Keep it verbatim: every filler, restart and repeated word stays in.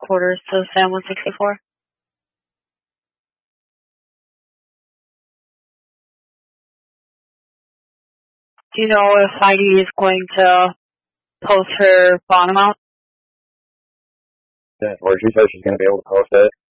quarters to Sam one sixty-four. Do you know if Heidi is going to post her bond amount? Yeah, or she says she's going to be able to post it.